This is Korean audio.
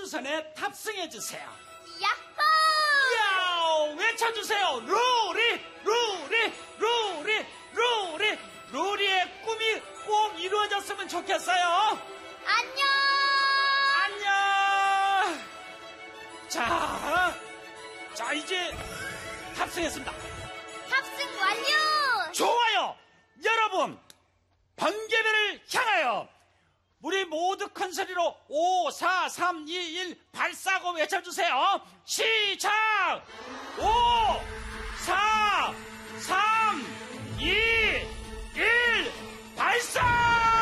우주선에 탑승해주세요. 야호! 야옹! 외쳐주세요. 루리의 꿈이 꼭 이루어졌으면 좋겠어요. 안녕! 안녕! 자, 이제 탑승했습니다. 탑승 완료! 좋아요! 여러분, 번개배를 향하여 우리 모두 큰 소리로 5, 4, 3, 2, 1 발사고 외쳐주세요. 시작! 5, 4, 3, 2, 1 발사!